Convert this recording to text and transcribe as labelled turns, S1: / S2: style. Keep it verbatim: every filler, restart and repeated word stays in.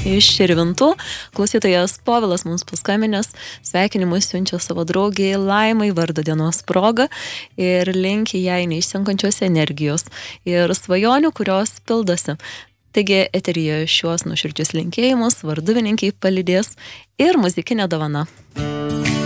S1: iš Širvintų. Klausytojas Povilas mums paskambinęs, sveikinimus siunčia savo draugiai Laimai vardo dienos proga ir linki jai neišsenkančios energijos ir svajonių, kurios pildosi. Taigi eteryje šiuos nuoširdžius linkėjimus varduvininkiai palydės ir muzikinė dovana.